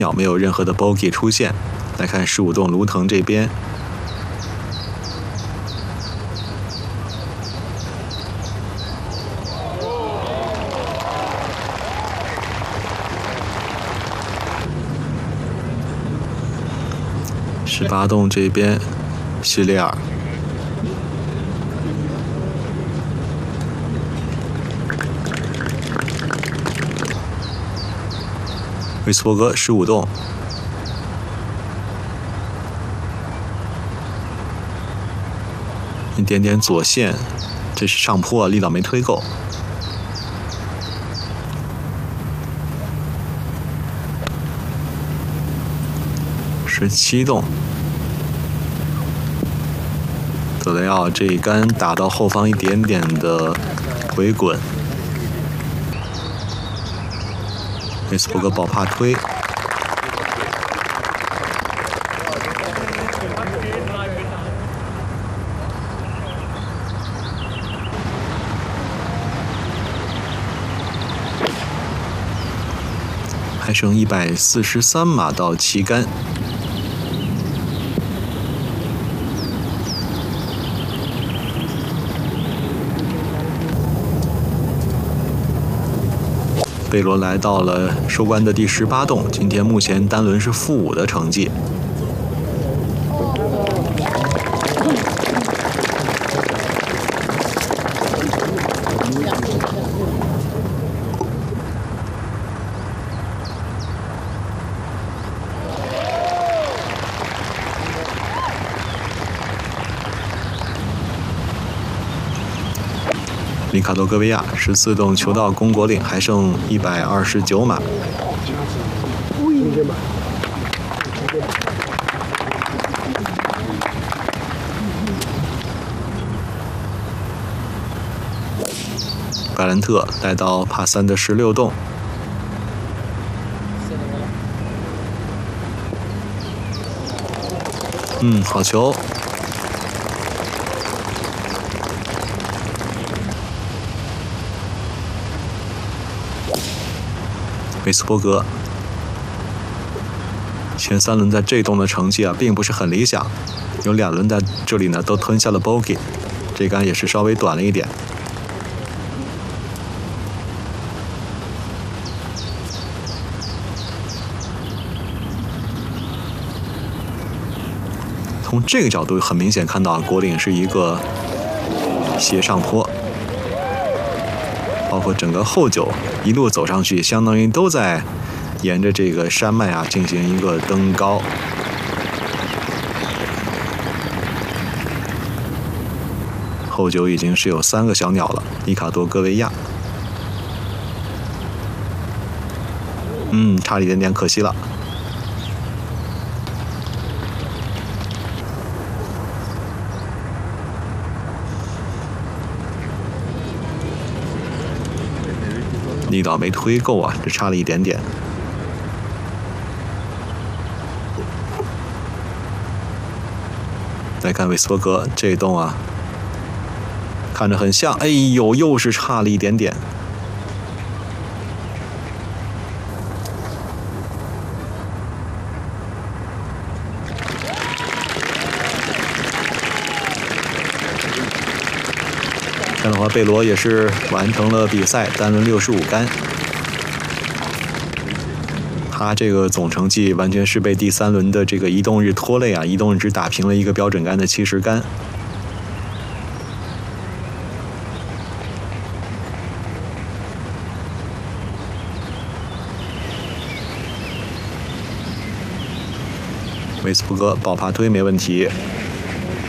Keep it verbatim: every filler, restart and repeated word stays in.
秒没有任何的 bogey 出现。来看十五洞卢腾这边。十八洞这边，希雷尔。维斯伯格十五洞。一点点左线，这是上坡，力道没推够。十七洞，德雷奥这一杆打到后方一点点的回滚，维斯伯格保帕推。还剩一百四十三码到旗杆，贝罗来到了收官的第十八洞，今天目前单轮是负五的成绩。里卡多·戈维亚十四洞求到公国岭，还剩一百二十九码。盖兰特来到帕三的十六洞，嗯，好球。维斯伯格前三轮在这洞的成绩啊，并不是很理想，有两轮在这里呢都吞下了 bogey， 这杆也是稍微短了一点。从这个角度很明显看到，国岭是一个斜上坡。包括整个后九一路走上去，相当于都在沿着这个山脉啊进行一个登高。后九已经是有三个小鸟了，里卡多·戈维亚。嗯，差了一点点，可惜了。力道没推够啊，只差了一点点。来看韦斯伯格这一洞啊，看着很像，哎呦，又是差了一点点。这样的话，贝罗也是完成了比赛，单轮六十五杆。他这个总成绩完全是被第三轮的这个移动日拖累啊！移动日只打平了一个标准杆的七十杆。维斯伯格保帕推没问题。